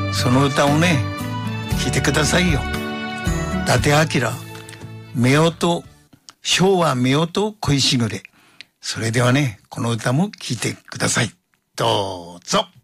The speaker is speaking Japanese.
その歌をね聴いてくださいよ。伊達明、夫婦昭和夫婦恋しぐれ。それではねこの歌も聴いてください。どうぞ。